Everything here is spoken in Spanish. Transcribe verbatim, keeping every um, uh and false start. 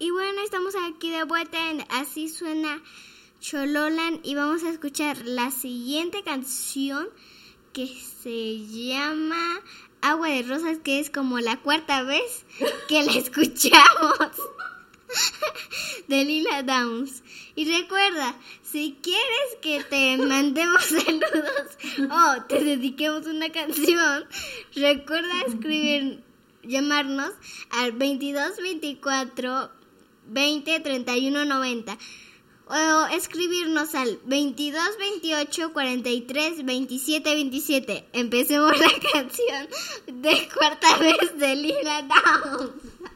Y bueno, estamos aquí de vuelta en Así Suena Chololan y vamos a escuchar la siguiente canción que se llama Agua de Rosas, que es como la cuarta vez que la escuchamos, de Lila Downs. Y recuerda, si quieres que te mandemos saludos o te dediquemos una canción, recuerda escribir, llamarnos al veintidós veinticuatro veinte treinta y uno noventa o escribirnos al veintidós veintiocho cuarenta y tres veintisiete veintisiete. Empecemos la canción de cuarta vez de Lila Downs.